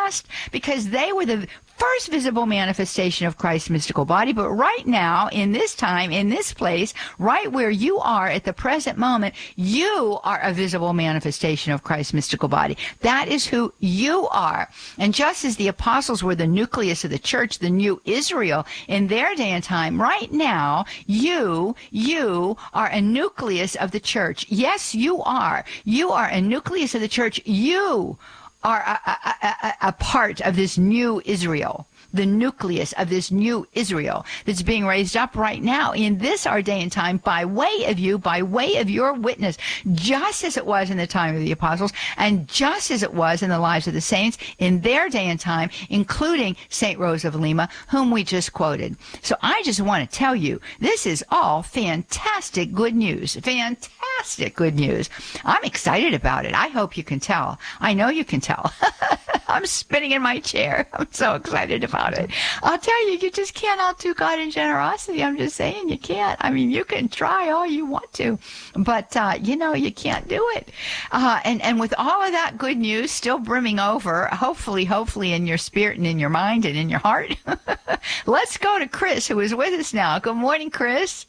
past because they were the first visible manifestation of Christ's mystical body. But right now, in this time, in this place, right where you are at the present moment, you are a visible manifestation of Christ's mystical body. That is who you are. And just as the apostles were the nucleus of the church, the new Israel in their day and time, right now, you are a nucleus of the church. Yes, you are. You are a nucleus of the church. You are a part of this new Israel, the nucleus of this new Israel that's being raised up right now in this our day and time by way of you, by way of your witness, just as it was in the time of the apostles and just as it was in the lives of the saints in their day and time, including St. Rose of Lima, whom we just quoted. So I just want to tell you, this is all fantastic good news. Fantastic good news. I'm excited about it. I hope you can tell. I know you can tell. I'm spinning in my chair. I'm so excited about it. I'll tell you, you just can't outdo God in generosity. I'm just saying you can't. I mean, you can try all you want to, but, you can't do it. And with all of that good news still brimming over, hopefully in your spirit and in your mind and in your heart, let's go to Chris, who is with us now. Good morning, Chris.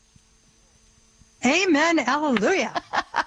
Amen. Hallelujah.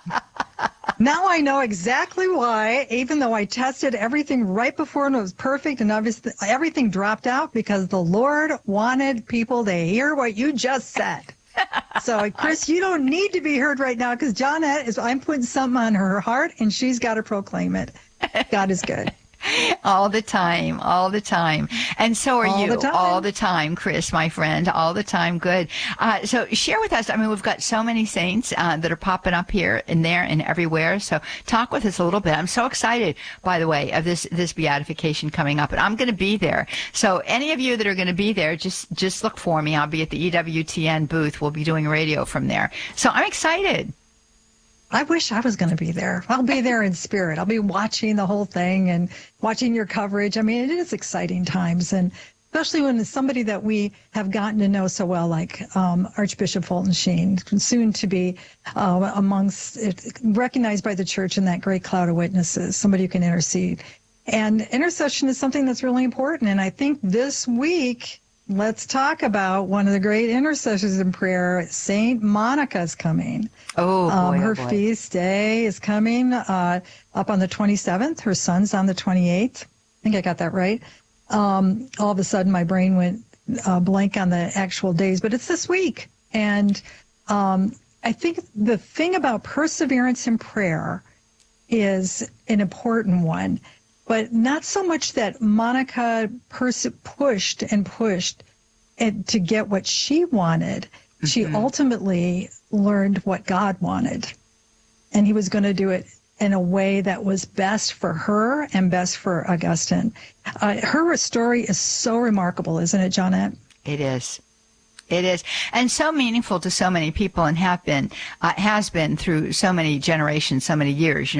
Now I know exactly why, even though I tested everything right before and it was perfect and obviously everything dropped out, because the Lord wanted people to hear what you just said. So, Chris, you don't need to be heard right now because I'm putting something on her heart and she's got to proclaim it. God is good. All the time. And so are you. All the time, Chris, my friend. All the time. Good. So share with us. I mean, we've got so many saints that are popping up here and there and everywhere. So talk with us a little bit. I'm so excited, by the way, of this beatification coming up. And I'm going to be there. So any of you that are going to be there, just look for me. I'll be at the EWTN booth. We'll be doing radio from there. So I'm excited. I wish I was going to be there. I'll be there in spirit. I'll be watching the whole thing and watching your coverage. I mean, it is exciting times, and especially when it's somebody that we have gotten to know so well, like Archbishop Fulton Sheen, soon to be recognized by the church in that great cloud of witnesses, somebody who can intercede. And intercession is something that's really important. And I think this week, let's talk about one of the great intercessors in prayer. St. Monica's coming. Her feast day is coming up on the 27th. Her son's on the 28th. I think I got that right. All of a sudden, my brain went blank on the actual days, but it's this week. And I think the thing about perseverance in prayer is an important one. But not so much that Monica pushed to get what she wanted. Mm-hmm. She ultimately learned what God wanted. And he was going to do it in a way that was best for her and best for Augustine. Her story is so remarkable, isn't it, Johnette? It is. It is, and so meaningful to so many people, and has been through so many generations, so many years.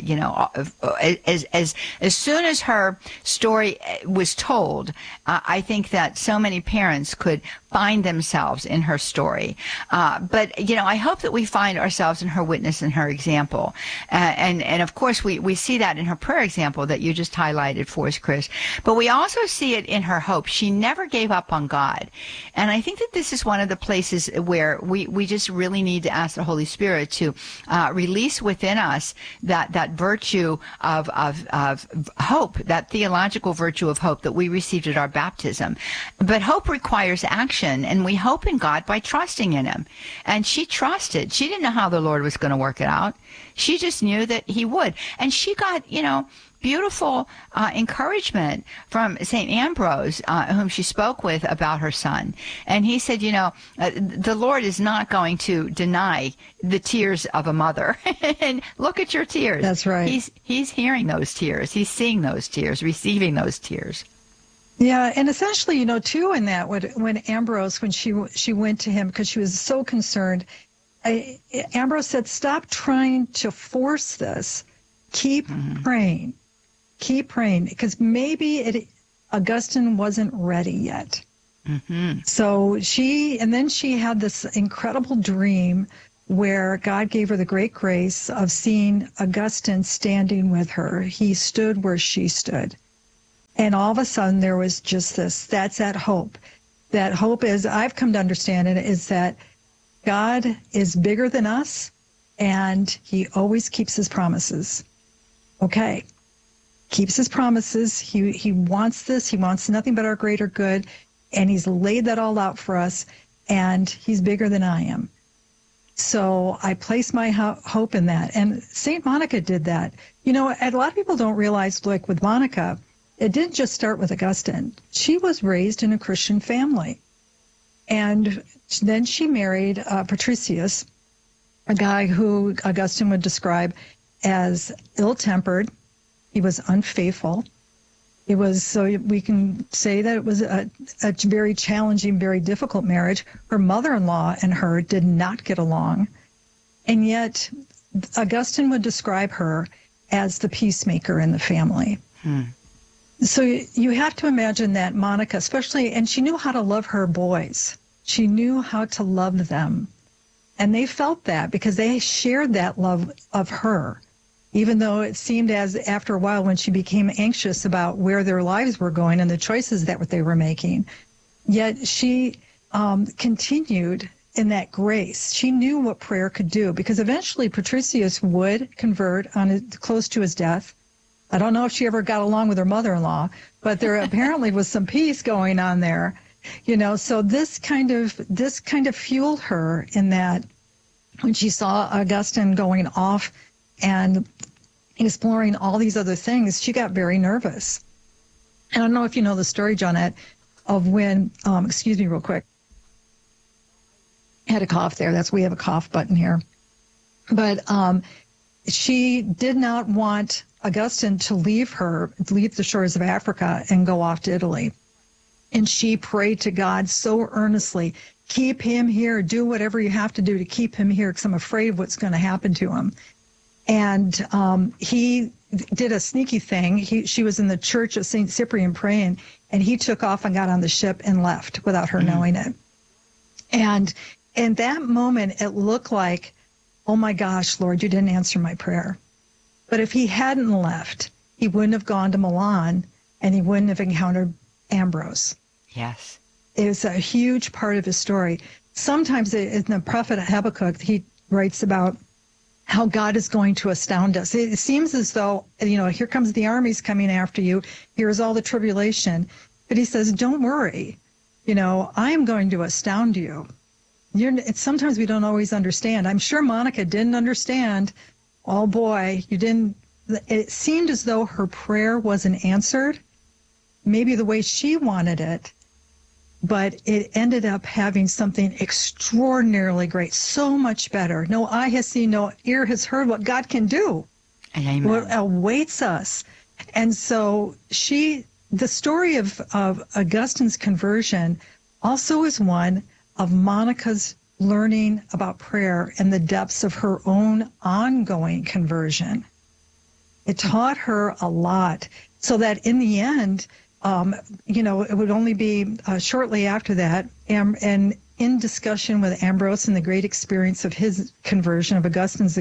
As soon as her story was told, I think that so many parents could find themselves in her story. But I hope that we find ourselves in her witness and her example, and of course we see that in her prayer example that you just highlighted for us, Chris. But we also see it in her hope. She never gave up on God, and I think that this is one of the places where we just really need to ask the Holy Spirit to release within us that virtue of hope, that theological virtue of hope that we received at our baptism. But hope requires action, and we hope in God by trusting in him. And she trusted. She didn't know how the Lord was going to work it out. She just knew that he would. And she got, beautiful encouragement from St. Ambrose, whom she spoke with about her son. And he said, the Lord is not going to deny the tears of a mother. And look at your tears. That's right. He's hearing those tears. He's seeing those tears, receiving those tears. Yeah, and essentially, too, in that, when Ambrose, when she went to him because she was so concerned, Ambrose said, stop trying to force this. Keep praying. Keep praying, because maybe Augustine wasn't ready yet. Mm-hmm. So she had this incredible dream where God gave her the great grace of seeing Augustine standing with her. He stood where she stood. And all of a sudden there was just this, that's that hope. That hope is, I've come to understand it, is that God is bigger than us and he always keeps his promises. Okay. Keeps his promises. He wants this. He wants nothing but our greater good. And he's laid that all out for us. And he's bigger than I am. So I place my hope in that. And St. Monica did that. You know, a lot of people don't realize, like with Monica, it didn't just start with Augustine. She was raised in a Christian family. And then she married Patricius, a guy who Augustine would describe as ill-tempered. He was unfaithful. It was, so we can say that it was a very challenging, very difficult marriage. Her mother-in-law and her did not get along. And yet Augustine would describe her as the peacemaker in the family. So you have to imagine that Monica, especially, and she knew how to love her boys. She knew how to love them. And they felt that because they shared that love of her. Even though it seemed as after a while when she became anxious about where their lives were going and the choices that they were making, yet she continued in that grace. She knew what prayer could do because eventually Patricius would convert close to his death. I don't know if she ever got along with her mother-in-law, but there apparently was some peace going on there, you know. So this kind of fueled her in that when she saw Augustine going off and exploring all these other things, she got very nervous. I don't know if you know the story, Johnette, of when, excuse me real quick. I had a cough there. We have a cough button here. But she did not want Augustine to leave the shores of Africa and go off to Italy. And she prayed to God so earnestly, keep him here, do whatever you have to do to keep him here because I'm afraid of what's going to happen to him. And he did a sneaky thing. She was in the church of St. Cyprian praying, and he took off and got on the ship and left without her knowing it. And in that moment, it looked like, oh my gosh, Lord, you didn't answer my prayer. But if he hadn't left, he wouldn't have gone to Milan, and he wouldn't have encountered Ambrose. Yes. It was a huge part of his story. Sometimes in the prophet Habakkuk, he writes about how God is going to astound us. It seems as though, you know, here comes the armies coming after you. Here's all the tribulation. But he says, don't worry. You know, I am going to astound you. Sometimes we don't always understand. I'm sure Monica didn't understand. Oh boy, it seemed as though her prayer wasn't answered, maybe the way she wanted it, but it ended up having something extraordinarily great, so much better. No eye has seen, no ear has heard what God can do. Amen. What awaits us. And so the story of Augustine's conversion also is one of Monica's learning about prayer and the depths of her own ongoing conversion. It taught her a lot, so that in the end, you know, it would only be shortly after that, and in discussion with Ambrose and the great experience of his conversion, of Augustine's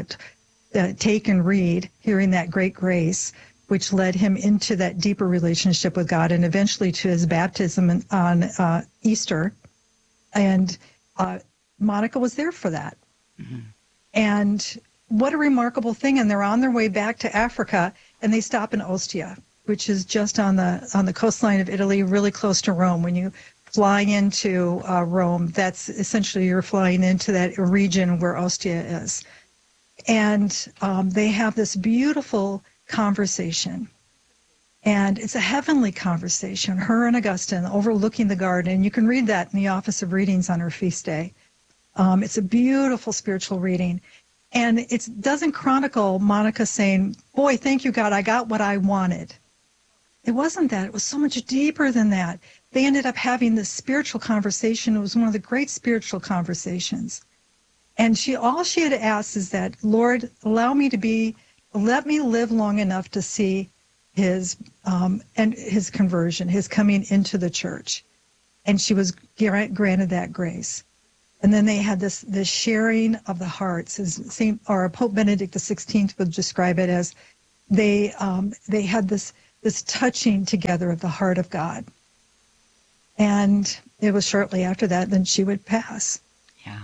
take and read, hearing that great grace, which led him into that deeper relationship with God and eventually to his baptism on Easter. And Monica was there for that. Mm-hmm. And what a remarkable thing. And they're on their way back to Africa, and they stop in Ostia, which is just on the coastline of Italy, really close to Rome. When you fly into Rome, that's essentially you're flying into that region where Ostia is. And they have this beautiful conversation. And it's a heavenly conversation, her and Augustine overlooking the garden. You can read that in the Office of Readings on her feast day. It's a beautiful spiritual reading. And it doesn't chronicle Monica saying, boy, thank you, God, I got what I wanted. It wasn't that. It was so much deeper than that. They ended up having this spiritual conversation. It was one of the great spiritual conversations. And all she had asked is that, Lord, let me live long enough to see his conversion, his coming into the church. And she was granted that grace. And then they had this sharing of the hearts, as Pope Benedict XVI would describe it as they had this this touching together of the heart of God. And it was shortly after that then she would pass. Yeah.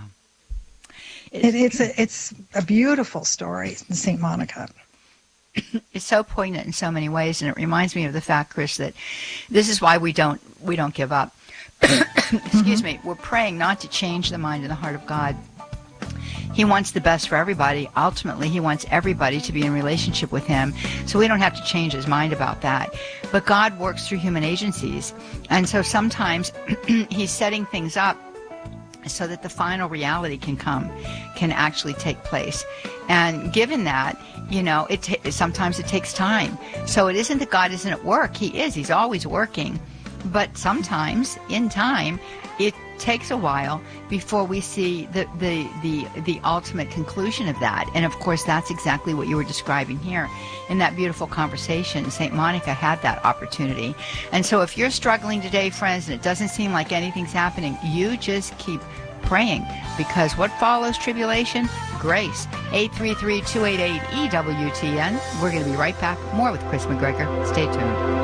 It's a beautiful story in St. Monica. It's so poignant in so many ways, and it reminds me of the fact, Chris, that this is why we don't give up. Excuse me. We're praying not to change the mind and the heart of God. He wants the best for everybody. Ultimately, he wants everybody to be in relationship with him, so we don't have to change his mind about that. But God works through human agencies, and so sometimes he's setting things up so that the final reality can actually take place. And given that, sometimes it takes time. So it isn't that God isn't at work. He is. He's always working. But sometimes, in time, it takes a while before we see the ultimate conclusion of that. And of course, that's exactly what you were describing here in that beautiful conversation. St. Monica had that opportunity. And so if you're struggling today, friends, and it doesn't seem like anything's happening, you just keep praying, because what follows tribulation? Grace. 833-288-EWTN. We're going to be right back. More with Chris McGregor. Stay tuned.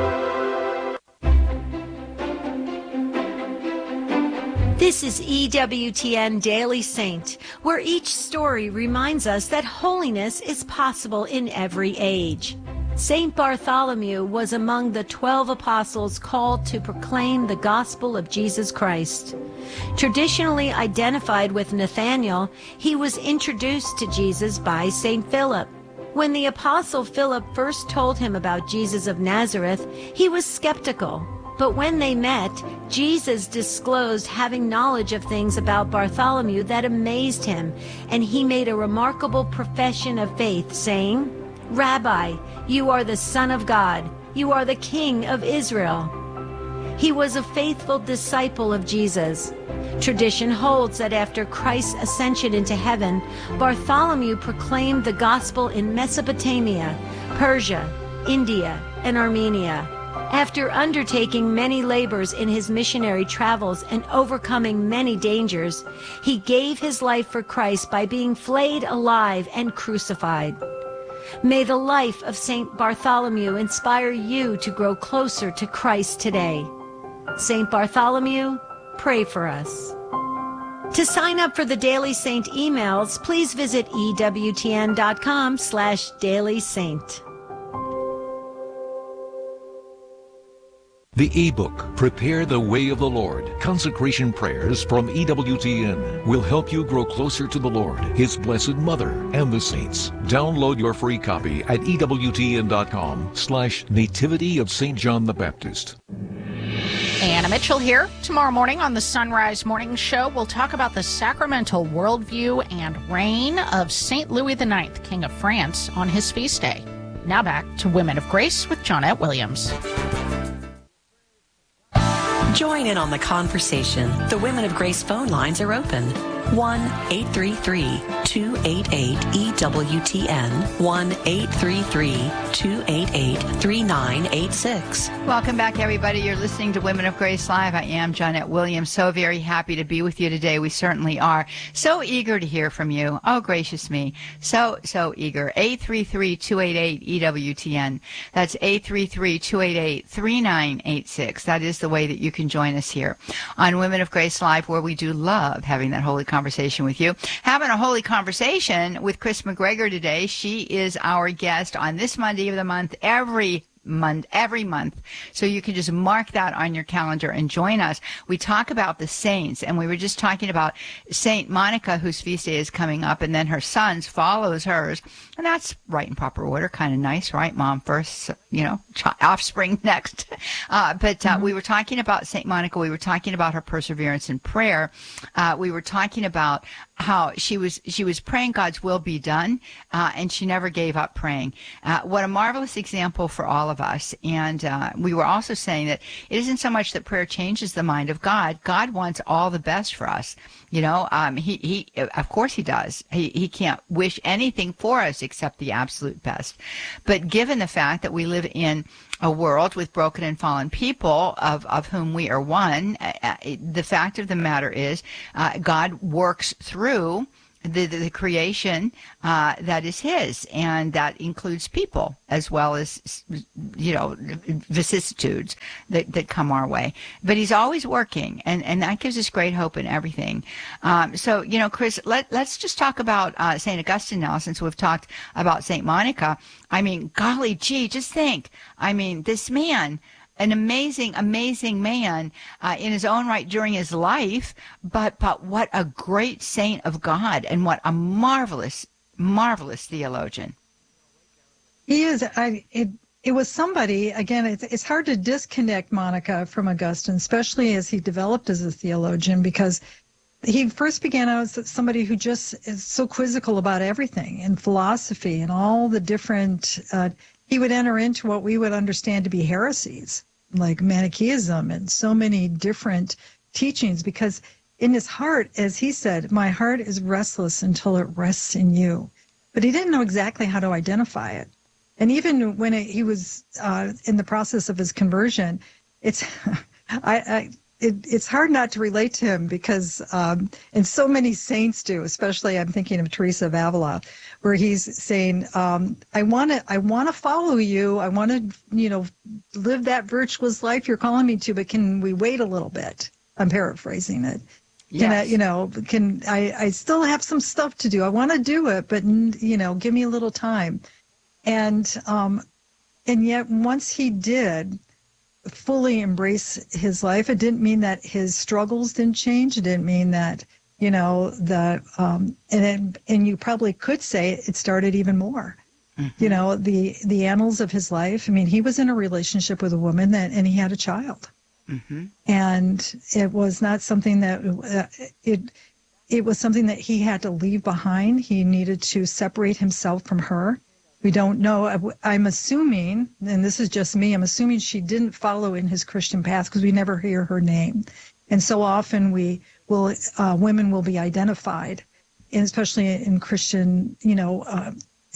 This is EWTN Daily Saint, where each story reminds us that holiness is possible in every age. Saint Bartholomew was among the 12 apostles called to proclaim the gospel of Jesus Christ. Traditionally identified with Nathanael, he was introduced to Jesus by Saint Philip. When the apostle Philip first told him about Jesus of Nazareth, he was skeptical. But when they met, Jesus disclosed having knowledge of things about Bartholomew that amazed him, and he made a remarkable profession of faith, saying, "Rabbi, you are the Son of God. You are the King of Israel." He was a faithful disciple of Jesus. Tradition holds that after Christ's ascension into heaven, Bartholomew proclaimed the gospel in Mesopotamia, Persia, India, and Armenia. After undertaking many labors in his missionary travels and overcoming many dangers, he gave his life for Christ by being flayed alive and crucified. May the life of Saint Bartholomew inspire you to grow closer to Christ today. Saint Bartholomew, pray for us. To sign up for the Daily Saint emails, please visit EWTN.com/dailysaint. The ebook, Prepare the Way of the Lord, Consecration Prayers from EWTN, will help you grow closer to the Lord, His Blessed Mother, and the saints. Download your free copy at EWTN.com/Nativity of St. John the Baptist. Anna Mitchell here. Tomorrow morning on the Sunrise Morning Show, we'll talk about the sacramental worldview and reign of St. Louis IX, King of France, on his feast day. Now back to Women of Grace with Johnette Williams. Join in on the conversation. The Women of Grace phone lines are open. 1-833-288-EWTN. 1-833-288-3986. Welcome back, everybody. You're listening to Women of Grace Live. I am Johnette Williams. So very happy to be with you today. We certainly are. So eager to hear from you. Oh, gracious me. So eager. 833-288-EWTN. That's 833-288-3986. That is the way that you can join us here on Women of Grace Live, where we do love having that holy conversation with you. Having a holy conversation with Chris McGregor today. She is our guest on this Monday of the month, every month. So you can just mark that on your calendar and join us. We talk about the saints, and we were just talking about Saint Monica, whose feast day is coming up, and then her son's follows hers. And that's right in proper order. Kind of nice, right? Mom first, offspring next. We were talking about Saint Monica. We were talking about her perseverance in prayer. We were talking about how she was praying God's will be done, and she never gave up praying. What a marvelous example for all of us. And we were also saying that it isn't so much that prayer changes the mind of God. God wants all the best for us. He of course he does. He can't wish anything for us except the absolute best. But given the fact that we live in a world with broken and fallen people, of whom we are one, the fact of the matter is God works through the creation that is his, and that includes people as well as, vicissitudes that come our way. But he's always working, and that gives us great hope in everything. So, Chris, let's just talk about St. Augustine now, since we've talked about St. Monica. I mean, golly gee, just think. I mean, this man, an amazing, amazing man in his own right during his life, but what a great saint of God, and what a marvelous, marvelous theologian. He is. It was somebody, again, it's hard to disconnect Monica from Augustine, especially as he developed as a theologian, because he first began out as somebody who just is so quizzical about everything, and philosophy and all the different, he would enter into what we would understand to be heresies, like Manichaeism and so many different teachings, because in his heart, as he said, my heart is restless until it rests in you. But he didn't know exactly how to identify it. And even when he was in the process of his conversion, it's it's hard not to relate to him, because, and so many saints do, especially I'm thinking of Teresa of Avila, where he's saying, I want to follow you. I want to, live that virtuous life you're calling me to, but can we wait a little bit? I'm paraphrasing it. Yes. I still have some stuff to do. I want to do it, but, give me a little time. And yet once he did fully embrace his life, it didn't mean that his struggles didn't change. It didn't mean that, and you probably could say it started even more. Mm-hmm. The annals of his life. I mean, he was in a relationship with a woman and he had a child. Mm-hmm. And it was not something that it was something that he had to leave behind. He needed to separate himself from her. We don't know. I'm assuming, and this is just me, I'm assuming she didn't follow in his Christian path, because we never hear her name. And so often women will be identified, and especially in Christian, in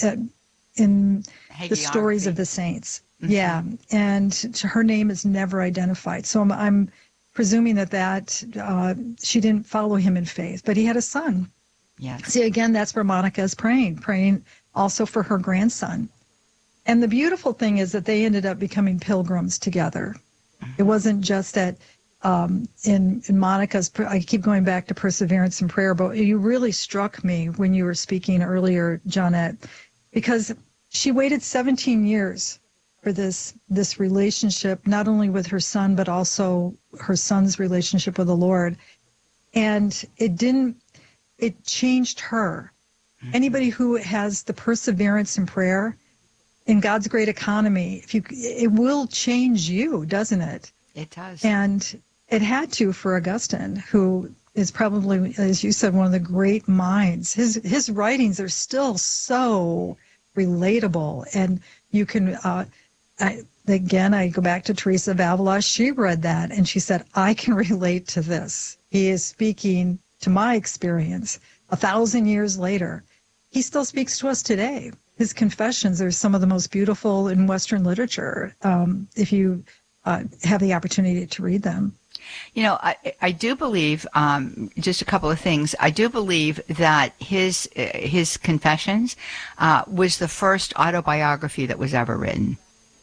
the stories of the saints. Mm-hmm. Yeah. And her name is never identified. So I'm presuming that she didn't follow him in faith, but he had a son. Yeah. See, again, that's where Monica is praying also for her grandson. And the beautiful thing is that they ended up becoming pilgrims together. Mm-hmm. It wasn't just that in Monica's, I keep going back to perseverance and prayer, but you really struck me when you were speaking earlier, Johnette, because she waited 17 years for this relationship, not only with her son, but also her son's relationship with the Lord. And it changed her. Anybody who has the perseverance in prayer in God's great economy, it will change you, doesn't it? It does. And it had to for Augustine, who is probably, as you said, one of the great minds. His writings are still so relatable. And you can, again, I go back to Teresa of Avila. She read that and she said, I can relate to this. He is speaking to my experience 1,000 years later. He still speaks to us today. His confessions are some of the most beautiful in Western literature, if you have the opportunity to read them. I do believe, just a couple of things. I do believe that his Confessions was the first autobiography that was ever written.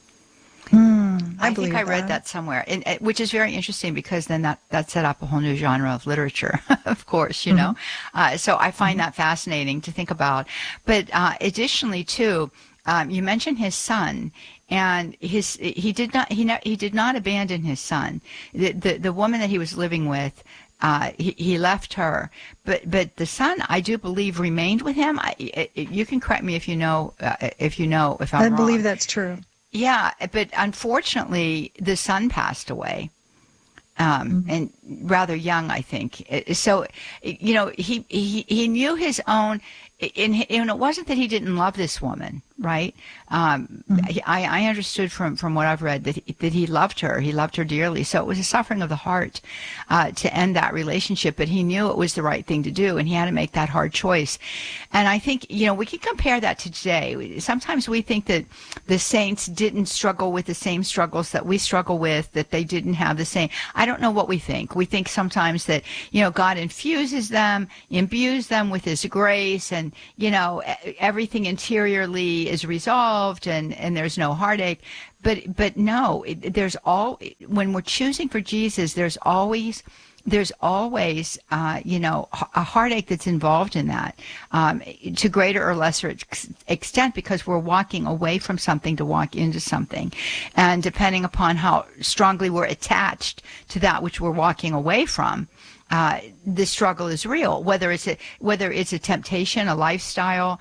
I think I read that somewhere, which is very interesting, because then that set up a whole new genre of literature, of course, know. So I find that fascinating to think about. But additionally, too, you mentioned his son, and he did not abandon his son. The woman that he was living with, he left her, but the son, I do believe, remained with him. You can correct me if you know if I'm wrong. I believe that's true. Yeah, but unfortunately, the son passed away, and rather young, I think. So, he knew his own, and it wasn't that he didn't love this woman, right? I understood from what I've read that he loved her. He loved her dearly. So it was a suffering of the heart to end that relationship, but he knew it was the right thing to do, and he had to make that hard choice. And I think, we can compare that to today. Sometimes we think that the saints didn't struggle with the same struggles that we struggle with, that they didn't have the same. I don't know what we think. We think sometimes that, God imbues them with his grace, and, everything interiorly is resolved, and there's no heartache. But no, when we're choosing for Jesus, there's always a heartache that's involved in that, to greater or lesser extent, because we're walking away from something to walk into something. And depending upon how strongly we're attached to that which we're walking away from, the struggle is real, whether it's a temptation, a lifestyle,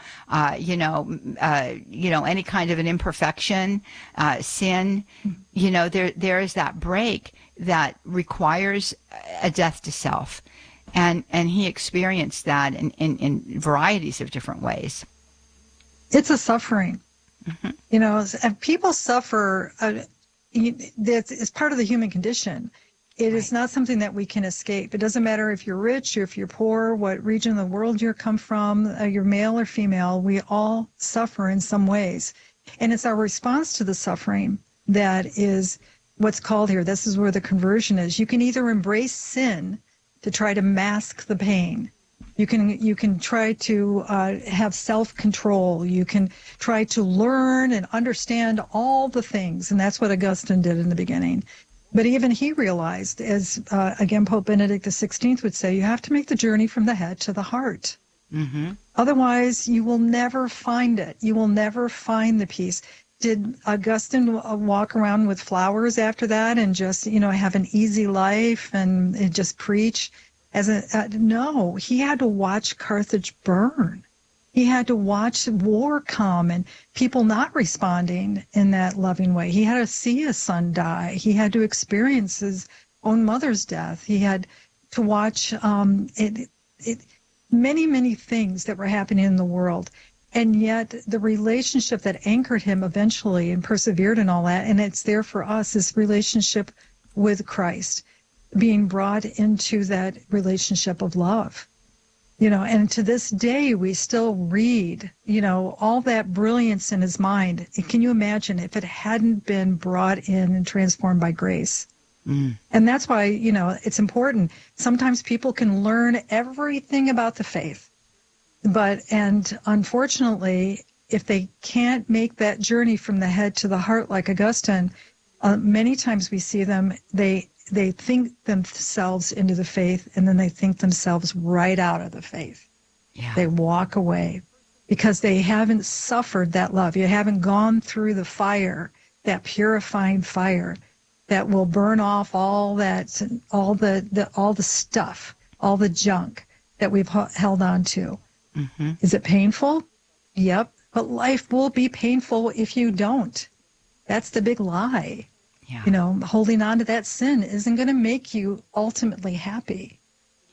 any kind of an imperfection, sin, there is that break that requires a death to self. And he experienced that in varieties of different ways. It's a suffering. And people suffer. It's part of the human condition. It is not something that we can escape. It doesn't matter if you're rich or if you're poor, what region of the world you come from, you're male or female, we all suffer in some ways. And it's our response to the suffering that is what's called here. This is where the conversion is. You can either embrace sin to try to mask the pain. You can try to have self-control. You can try to learn and understand all the things. And that's what Augustine did in the beginning. But even he realized, as again Pope Benedict XVI would say, you have to make the journey from the head to the heart. Mm-hmm. Otherwise, you will never find it. You will never find the peace. Did Augustine walk around with flowers after that and just, have an easy life and just preach? No, he had to watch Carthage burn. He had to watch war come and people not responding in that loving way. He had to see his son die. He had to experience his own mother's death. He had to watch many, many things that were happening in the world. And yet the relationship that anchored him eventually and persevered in all that, and it's there for us, this relationship with Christ, being brought into that relationship of love. And to this day, we still read, all that brilliance in his mind. Can you imagine if it hadn't been brought in and transformed by grace? Mm. And that's why, it's important. Sometimes people can learn everything about the faith. And unfortunately, if they can't make that journey from the head to the heart like Augustine, many times we see them, they think themselves into the faith, and then they think themselves right out of the faith. Yeah. They walk away because they haven't suffered that love. You haven't gone through the fire, that purifying fire that will burn off all that, all the stuff, all the junk that we've held on to. Mm-hmm. Is it painful? Yep. But life will be painful if you don't. That's the big lie. Yeah. Holding on to that sin isn't going to make you ultimately happy.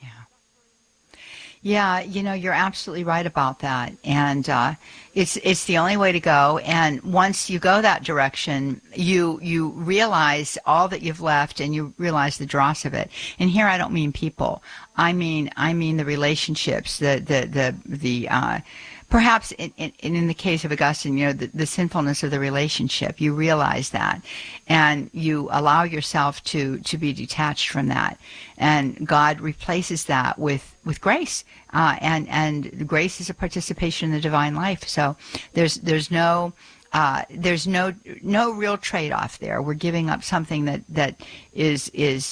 Yeah, you're absolutely right about that. And it's the only way to go. And once you go that direction, you realize all that you've left, and you realize the dross of it. And here I don't mean people. I mean the relationships, the perhaps in the case of Augustine, the sinfulness of the relationship. You realize that, and you allow yourself to be detached from that. And God replaces that with grace. And grace is a participation in the divine life. So there's no real trade-off there. We're giving up something that is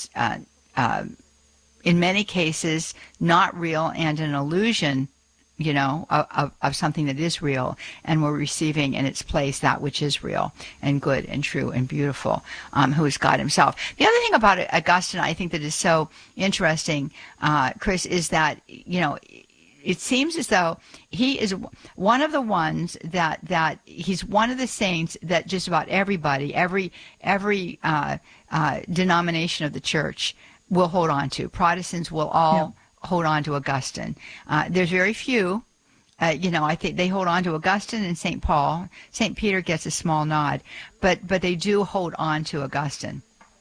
in many cases not real and an illusion, of something that is real, and we're receiving in its place that which is real and good and true and beautiful, who is God himself. The other thing about Augustine, I think, that is so interesting, Chris, is that, it seems as though he is one of the ones that he's one of the saints that just about everybody, every denomination of the church will hold on to. Protestants will all hold on to Augustine. There's very few I think they hold on to Augustine and St. Paul. St. Peter gets a small nod, but they do hold on to Augustine.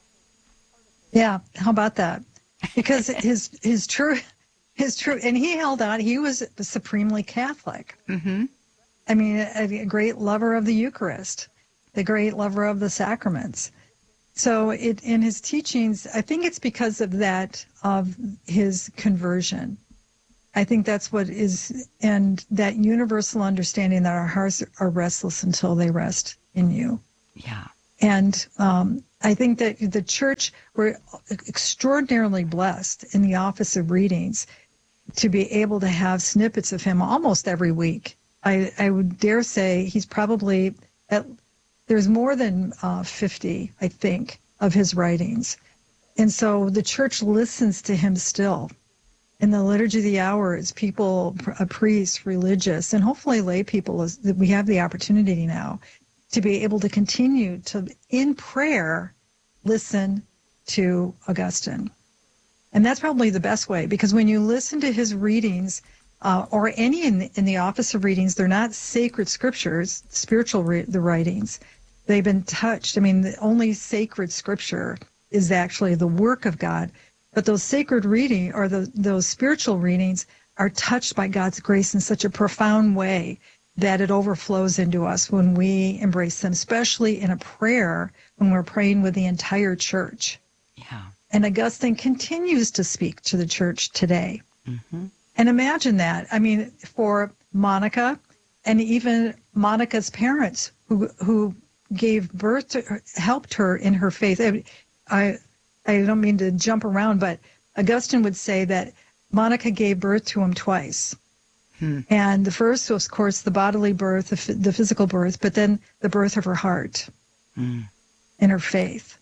Yeah, how about that? Because his true, and he held on. He was supremely Catholic. Mm-hmm. I mean, a great lover of the Eucharist, the great lover of the sacraments. So in his teachings, I think it's because of that, of his conversion. I think that's what is, and that universal understanding that our hearts are restless until they rest in you. Yeah. And I think that the church, we're extraordinarily blessed in the office of readings to be able to have snippets of him almost every week. I would dare say he's probably, there's more than 50, I think, of his writings. And so the church listens to him still. In the Liturgy of the Hours, people, priests, religious, and hopefully lay people, we have the opportunity now to be able to continue to, in prayer, listen to Augustine. And that's probably the best way, because when you listen to his readings, or any in the office of readings, they're not sacred scriptures, spiritual the writings. They've been touched. I mean, the only sacred scripture is actually the work of God. But those sacred reading, or those spiritual readings, are touched by God's grace in such a profound way that it overflows into us when we embrace them, especially in a prayer when we're praying with the entire church. Yeah. And Augustine continues to speak to the church today. Mm-hmm. And imagine that. I mean, for Monica, and even Monica's parents who gave birth to her, helped her in her faith. I don't mean to jump around, but Augustine would say that Monica gave birth to him twice. And the first was, of course, the bodily birth, the physical birth, but then the birth of her heart and her faith.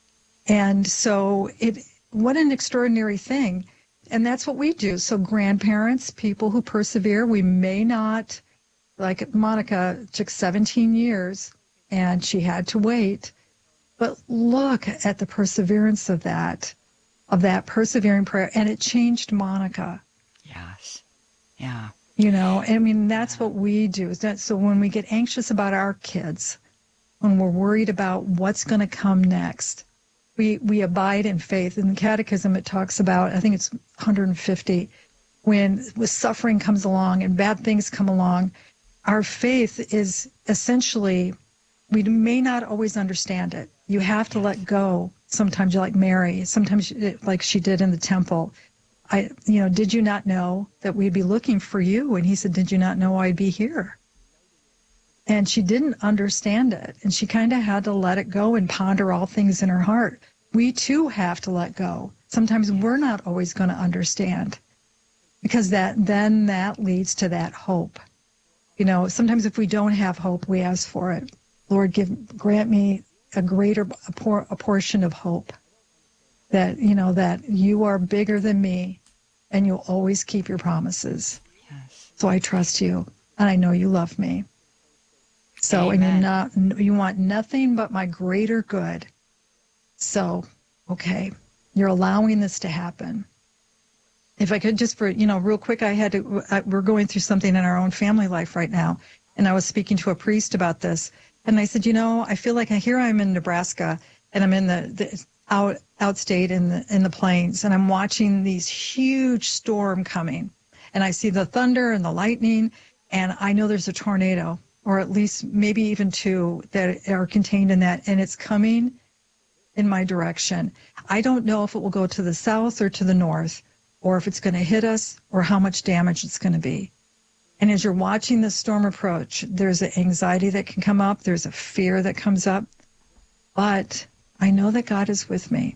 And so what an extraordinary thing. And that's what we do. So grandparents, people who persevere, we may not, like Monica took 17 years and she had to wait. But look at the perseverance of that persevering prayer. And it changed Monica. Yes. Yeah. I mean, that's what we do. So when we get anxious about our kids, when we're worried about what's going to come next, we abide in faith. In the Catechism, it talks about, I think it's 150, when suffering comes along and bad things come along, our faith is essentially, we may not always understand it. You have to let go. Sometimes you're like Mary, sometimes like she did in the temple. Did you not know that we'd be looking for you? And he said, did you not know I'd be here? And she didn't understand it. And she kind of had to let it go and ponder all things in her heart. We too have to let go. Sometimes we're not always going to understand, because that leads to that hope. Sometimes if we don't have hope, we ask for it. Lord, grant me a portion of hope, that you are bigger than me and you'll always keep your promises. Yes. So I trust you and I know you love me. So, Amen. and you want nothing but my greater good. So, okay, you're allowing this to happen. If I could just real quick, we're going through something in our own family life right now. And I was speaking to a priest about this. And I said, I feel like here I'm in Nebraska and I'm in the outstate in the plains, and I'm watching these huge storm coming. And I see the thunder and the lightning, and I know there's a tornado, or at least maybe even two that are contained in that, and it's coming in my direction. I don't know if it will go to the south or to the north, or if it's going to hit us, or how much damage it's going to be. And as you're watching the storm approach, there's an anxiety that can come up. There's a fear that comes up. But I know that God is with me.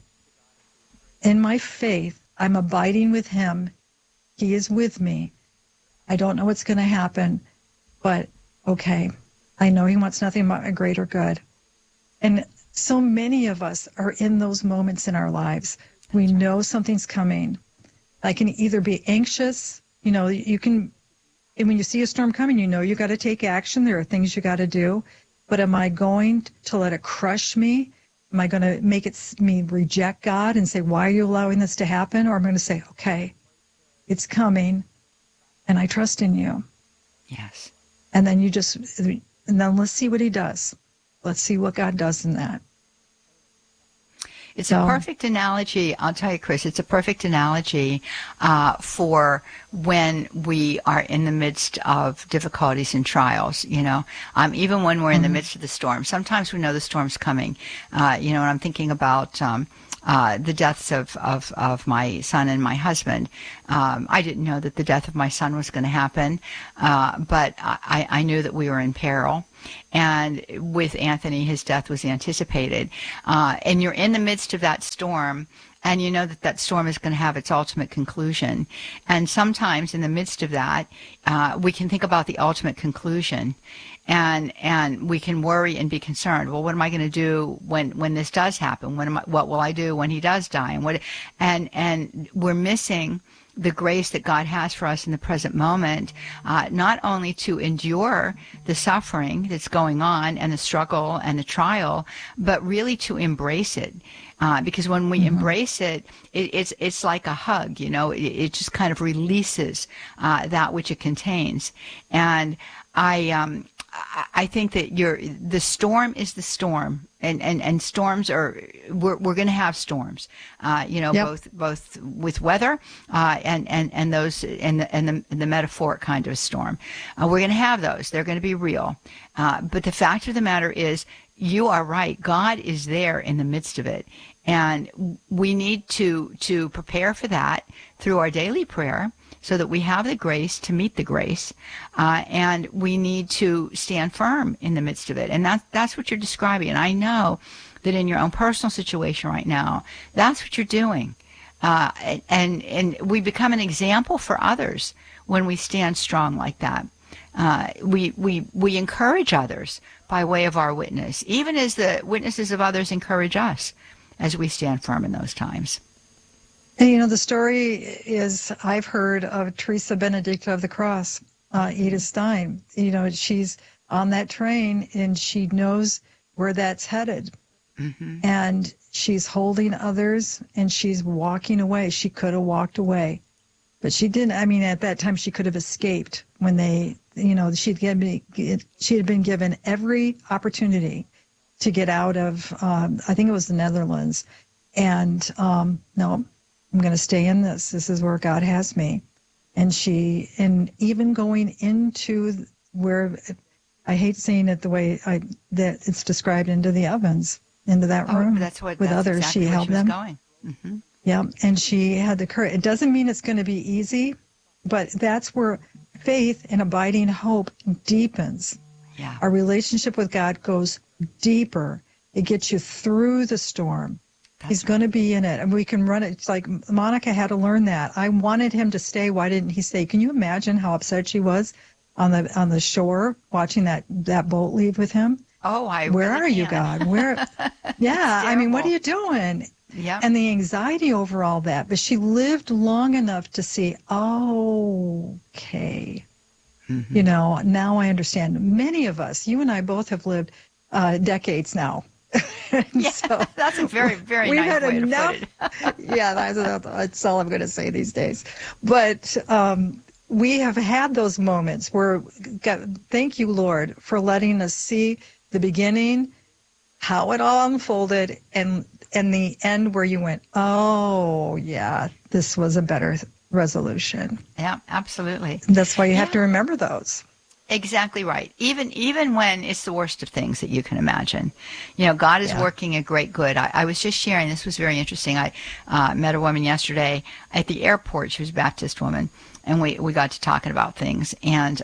In my faith, I'm abiding with him. He is with me. I don't know what's going to happen, but okay. I know he wants nothing but a greater good. And so many of us are in those moments in our lives. We know something's coming. I can either be anxious, you can, and when you see a storm coming, you got to take action. There are things you got to do. But am I going to let it crush me? Am I going to make me reject God and say, why are you allowing this to happen? Or I'm going to say, okay, it's coming, and I trust in you. Yes. And then let's see what he does. Let's see what God does in that. It's a perfect analogy. I'll tell you, Chris, it's a perfect analogy for when we are in the midst of difficulties and trials, even when we're in the midst of the storm. Sometimes we know the storm's coming, and I'm thinking about the deaths of my son and my husband. I didn't know that the death of my son was going to happen, but I knew that we were in peril. And with Anthony, his death was anticipated. And you're in the midst of that storm, and you know that storm is going to have its ultimate conclusion. And sometimes in the midst of that, we can think about the ultimate conclusion, and we can worry and be concerned. Well, what am I going to do when this does happen? What will I do when he does die? And we're missing the grace that God has for us in the present moment, not only to endure the suffering that's going on and the struggle and the trial, but really to embrace it. Because when we embrace it, it's like a hug, it just kind of releases that which it contains. And I think that the storm is the storm, and storms we're going to have storms, both with weather and those and the metaphoric kind of storm. We're going to have those. They're going to be real. But the fact of the matter is, you are right. God is there in the midst of it, and we need to prepare for that through our daily prayer, so that we have the grace to meet the grace, and we need to stand firm in the midst of it. And that's what you're describing. And I know that in your own personal situation right now, that's what you're doing. And we become an example for others when we stand strong like that. We encourage others by way of our witness, even as the witnesses of others encourage us as we stand firm in those times. And the story is, I've heard of Teresa Benedicta of the Cross, Edith Stein. She's on that train and she knows where that's headed. Mm-hmm. And she's holding others and she's walking away. She could have walked away, but she didn't. I mean, at that time she could have escaped when she had been given every opportunity to get out of, I think it was the Netherlands. And no, I'm going to stay in this. This is where God has me. And even going into where, I hate saying it the way that it's described, into the ovens, into that room with others. Exactly she held them. Going. Mm-hmm. Yeah, and she had the courage. It doesn't mean it's going to be easy, but that's where faith and abiding hope deepens. Yeah. Our relationship with God goes deeper. It gets you through the storm. He's going to be in it, and we can run it. It's like Monica had to learn that. I wanted him to stay. Why didn't he stay? Can you imagine how upset she was on the shore watching that boat leave with him? Oh, where are you, God? Where? Yeah, I mean, what are you doing? Yeah. And the anxiety over all that. But she lived long enough to see, okay, now I understand. Many of us, you and I both have lived decades now. Yeah, so that's a very, very nice way to put it. Yeah, that's all I'm going to say these days. But we have had those moments where, God, thank you, Lord, for letting us see the beginning, how it all unfolded, and the end where you went, oh, yeah, this was a better resolution. Yeah, absolutely. That's why you have to remember those. Exactly right. Even when it's the worst of things that you can imagine, God is working a great good. I was just sharing, this was very interesting. I met a woman yesterday at the airport. She was a Baptist woman, and we got to talking about things. And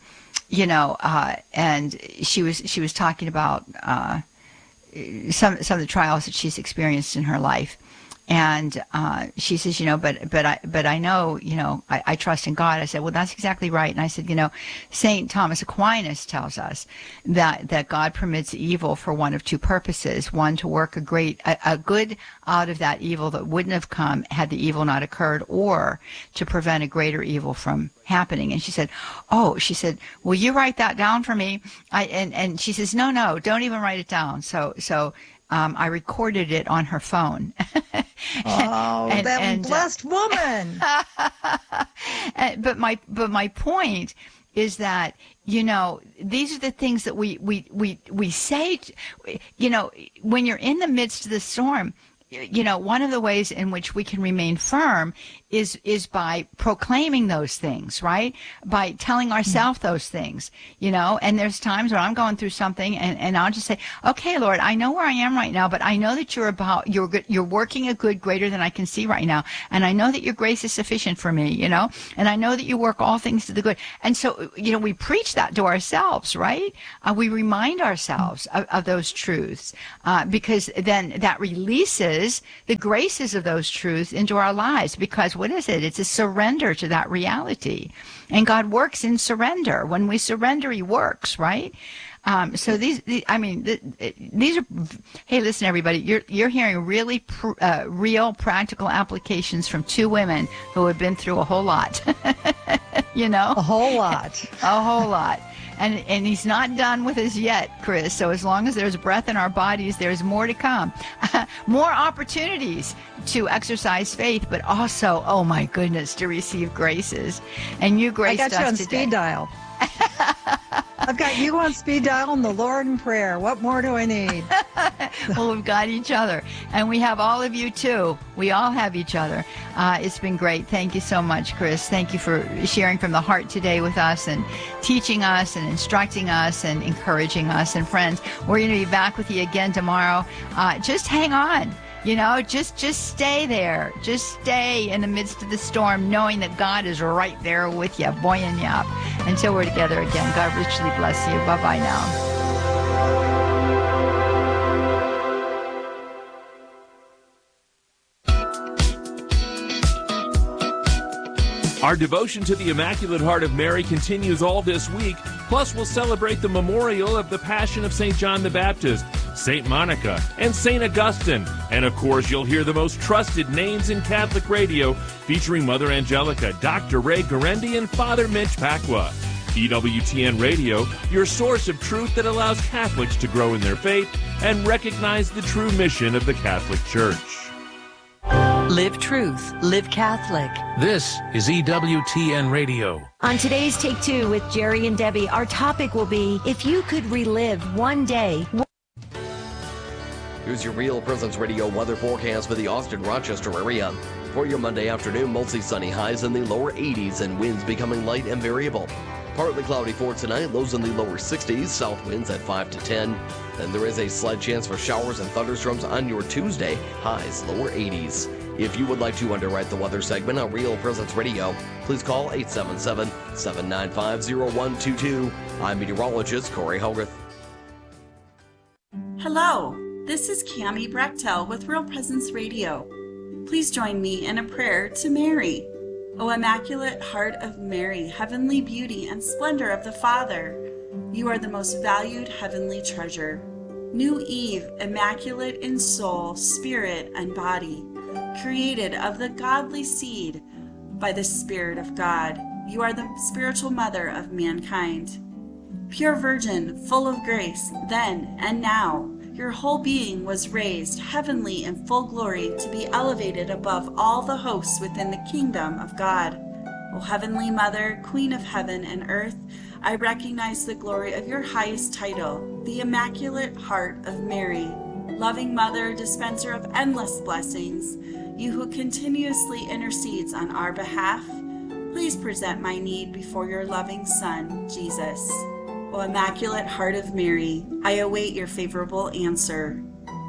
and she was talking about some of the trials that she's experienced in her life. And she says, but I know, I trust in God. I said, well, that's exactly right. And I said, St. Thomas Aquinas tells us that God permits evil for one of two purposes. One, to work a good out of that evil that wouldn't have come had the evil not occurred, or to prevent a greater evil from happening. And she said, will you write that down for me? And she says, no, don't even write it down. So I recorded it on her phone. That blessed woman. But my point is that, these are the things that we say, when you're in the midst of the storm. One of the ways in which we can remain firm is by proclaiming those things, right? By telling ourselves those things, and there's times when I'm going through something and I'll just say, okay, Lord, I know where I am right now, but I know that you're working a good greater than I can see right now. And I know that your grace is sufficient for me, and I know that you work all things to the good. And so, we preach that to ourselves, right? We remind ourselves of those truths, because then that releases the graces of those truths into our lives, because what is it? It's a surrender to that reality. And God works in surrender. When we surrender, he works, right? So these are, hey, listen, everybody, you're hearing really real practical applications from two women who have been through a whole lot, A whole lot. A whole lot. And he's not done with us yet, Chris. So as long as there's breath in our bodies, there's more to come. More opportunities to exercise faith, but also, oh my goodness, to receive graces. And you graced us today. I got you on speed dial. I've got you on speed dial and the Lord in prayer. What more do I need? Well, we've got each other. And we have all of you, too. We all have each other. It's been great. Thank you so much, Chris. Thank you for sharing from the heart today with us and teaching us and instructing us and encouraging us. And friends, we're going to be back with you again tomorrow. Just hang on. Just stay there. Just stay in the midst of the storm, knowing that God is right there with you, buoying you up. Until we're together again, God richly bless you. Bye-bye now. Our devotion to the Immaculate Heart of Mary continues all this week. Plus, we'll celebrate the memorial of the Passion of St. John the Baptist, St. Monica, and St. Augustine. And of course, you'll hear the most trusted names in Catholic radio, featuring Mother Angelica, Dr. Ray Guarendi, and Father Mitch Pacwa. EWTN Radio, your source of truth that allows Catholics to grow in their faith and recognize the true mission of the Catholic Church. Live truth. Live Catholic. This is EWTN Radio. On today's Take Two with Jerry and Debbie, our topic will be, if you could relive one day. Here's your Real Presence Radio weather forecast for the Austin-Rochester area. For your Monday afternoon, mostly sunny, highs in the lower 80s and winds becoming light and variable. Partly cloudy for tonight, lows in the lower 60s, south winds at 5 to 10. Then there is a slight chance for showers and thunderstorms on your Tuesday, highs lower 80s. If you would like to underwrite the weather segment on Real Presence Radio, please call 877-795-0122. I'm meteorologist Corey Hogarth. Hello, this is Cammie Brechtel with Real Presence Radio. Please join me in a prayer to Mary. O Immaculate Heart of Mary, heavenly beauty and splendor of the Father, you are the most valued heavenly treasure. New Eve, immaculate in soul, spirit, and body, created of the godly seed by the Spirit of God. You are the spiritual mother of mankind. Pure Virgin, full of grace, then and now, your whole being was raised heavenly in full glory to be elevated above all the hosts within the kingdom of God. O Heavenly Mother, Queen of heaven and earth, I recognize the glory of your highest title, the Immaculate Heart of Mary. Loving Mother, dispenser of endless blessings, you who continuously intercedes on our behalf, please present my need before your loving Son, Jesus. O Immaculate Heart of Mary, I await your favorable answer.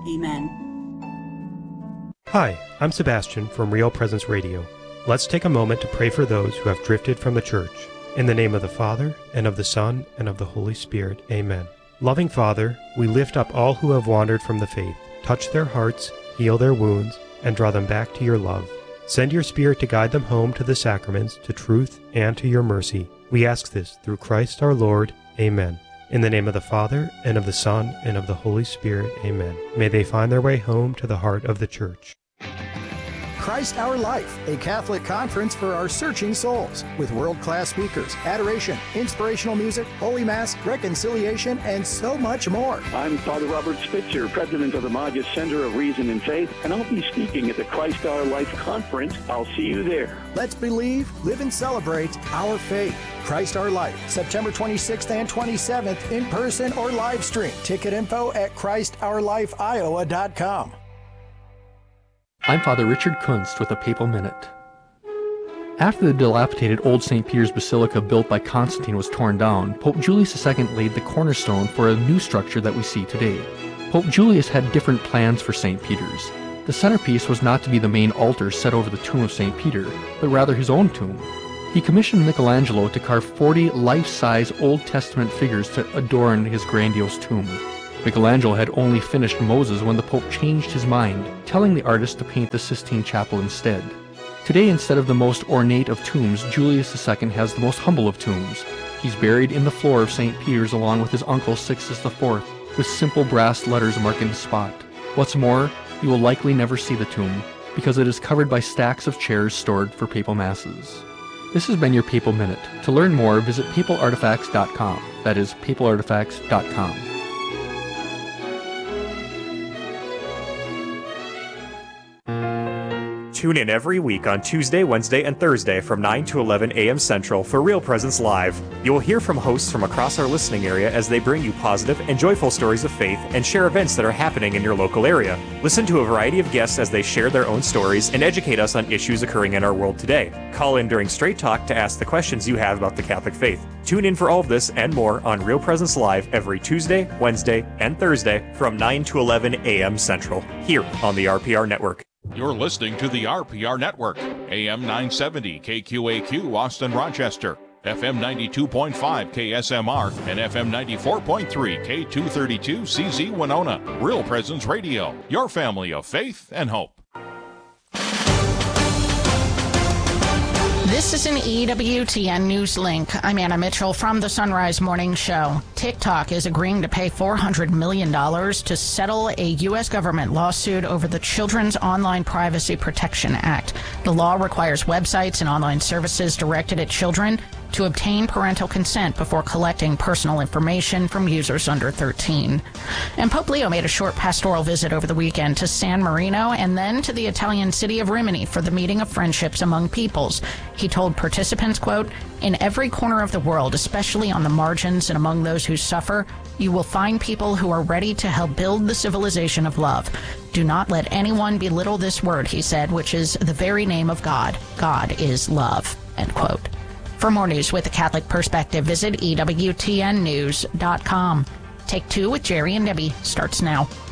Amen. Hi, I'm Sebastian from Real Presence Radio. Let's take a moment to pray for those who have drifted from the church. In the name of the Father, and of the Son, and of the Holy Spirit. Amen. Loving Father, we lift up all who have wandered from the faith. Touch their hearts, heal their wounds, and draw them back to your love. Send your Spirit to guide them home to the sacraments, to truth, and to your mercy. We ask this through Christ our Lord. Amen. In the name of the Father, and of the Son, and of the Holy Spirit. Amen. May they find their way home to the heart of the Church. Christ Our Life, a Catholic conference for our searching souls, with world-class speakers, adoration, inspirational music, Holy Mass, reconciliation, and so much more. I'm Father Robert Spitzer, president of the Maggia Center of Reason and Faith, and I'll be speaking at the Christ Our Life conference. I'll see you there. Let's believe, live, and celebrate our faith. Christ Our Life, September 26th and 27th, in person or live stream. Ticket info at ChristOurLifeIowa.com. I'm Father Richard Kunst with a Papal Minute. After the dilapidated old St. Peter's Basilica built by Constantine was torn down, Pope Julius II laid the cornerstone for a new structure that we see today. Pope Julius had different plans for St. Peter's. The centerpiece was not to be the main altar set over the tomb of St. Peter, but rather his own tomb. He commissioned Michelangelo to carve 40 life-size Old Testament figures to adorn his grandiose tomb. Michelangelo had only finished Moses when the Pope changed his mind, telling the artist to paint the Sistine Chapel instead. Today, instead of the most ornate of tombs, Julius II has the most humble of tombs. He's buried in the floor of St. Peter's along with his uncle Sixtus IV, with simple brass letters marking the spot. What's more, you will likely never see the tomb, because it is covered by stacks of chairs stored for papal masses. This has been your Papal Minute. To learn more, visit papalartifacts.com. That is, papalartifacts.com. Tune in every week on Tuesday, Wednesday, and Thursday from 9 to 11 a.m. Central for Real Presence Live. You will hear from hosts from across our listening area as they bring you positive and joyful stories of faith and share events that are happening in your local area. Listen to a variety of guests as they share their own stories and educate us on issues occurring in our world today. Call in during Straight Talk to ask the questions you have about the Catholic faith. Tune in for all of this and more on Real Presence Live every Tuesday, Wednesday, and Thursday from 9 to 11 a.m. Central, here on the RPR Network. You're listening to the RPR Network, AM 970 KQAQ Austin Rochester, FM 92.5 KSMR, and FM 94.3 K232 CZ Winona. Real Presence Radio, your family of faith and hope. This is an EWTN News Link. I'm Anna Mitchell from the Sunrise Morning Show. TikTok is agreeing to pay $400 million to settle a U.S. government lawsuit over the Children's Online Privacy Protection Act. The law requires websites and online services directed at children to obtain parental consent before collecting personal information from users under 13. And Pope Leo made a short pastoral visit over the weekend to San Marino and then to the Italian city of Rimini for the meeting of friendships among peoples. He told participants, quote, "In every corner of the world, especially on the margins and among those who suffer, you will find people who are ready to help build the civilization of love. Do not let anyone belittle this word," he said, which is the very name of God. God is love, end quote. For more news with a Catholic perspective, visit EWTNnews.com. Take Two with Jerry and Debbie starts now.